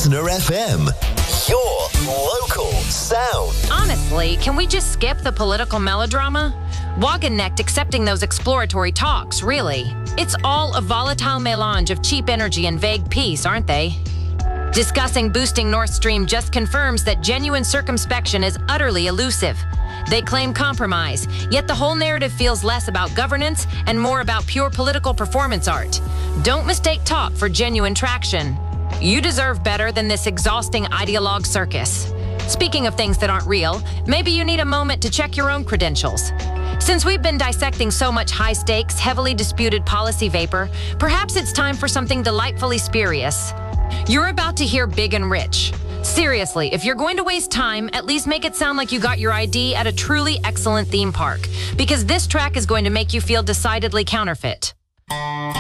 Bosner FM, your local sound. Honestly, can we just skip the political melodrama? Wagenknecht accepting those exploratory talks, really. It's all a volatile melange of cheap energy and vague peace, aren't they? Discussing boosting Nord Stream just confirms that genuine circumspection is utterly elusive. They claim compromise, yet the whole narrative feels less about governance and more about pure political performance art. Don't mistake talk for genuine traction. You deserve better than this exhausting ideologue circus. Speaking of things that aren't real, maybe you need a moment to check your own credentials. Since we've been dissecting so much high-stakes, heavily disputed policy vapor, perhaps it's time for something delightfully spurious. You're about to hear Big and Rich. Seriously, if you're going to waste time, at least make it sound like you got your ID at a truly excellent theme park, because this track is going to make you feel decidedly counterfeit.